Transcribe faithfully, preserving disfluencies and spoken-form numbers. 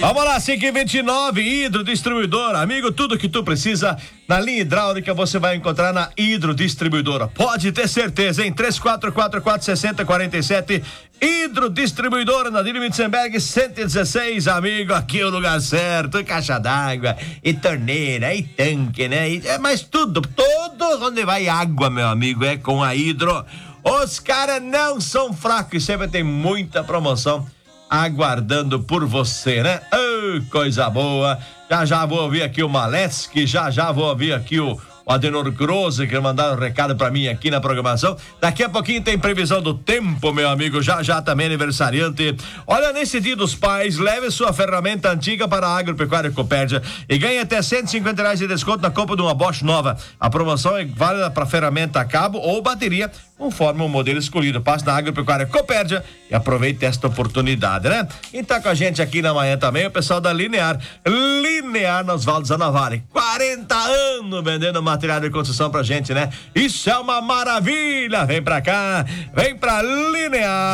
Vamos lá, cinco e vinte e nove, Hidrodistribuidora. Amigo, tudo que tu precisa na linha hidráulica você vai encontrar na Hidrodistribuidora. Pode ter certeza, hein? três quatro quatro quatro, seis zero quatro sete. Hidrodistribuidora na Dino Witzenberg cento e dezesseis, amigo. Aqui é o lugar certo. E caixa d'água, e torneira, e tanque, né? E, é, mas tudo, tudo onde vai água, meu amigo, é com a Hidro. Os caras não são fracos e sempre tem muita promoção aguardando por você, né? Oh, coisa boa. Já já vou ouvir aqui o Maleski, já já vou ouvir aqui o, o Adenor Grosse, que mandaram um recado pra mim aqui na programação. Daqui a pouquinho tem previsão do tempo, meu amigo, já já também aniversariante. Olha, nesse dia dos pais, leve sua ferramenta antiga para a Agropecuária Copérdia e ganhe até cento e cinquenta reais de desconto na compra de uma Bosch nova. A promoção é válida para ferramenta a cabo ou bateria, conforme o modelo escolhido. Passe na Agropecuária Copérdia e aproveite esta oportunidade, né? E tá com a gente aqui na manhã também o pessoal da Linear. Linear nos Osvaldo Zanavale. quarenta anos vendendo material de construção pra gente, né? Isso é uma maravilha! Vem pra cá, vem pra Linear.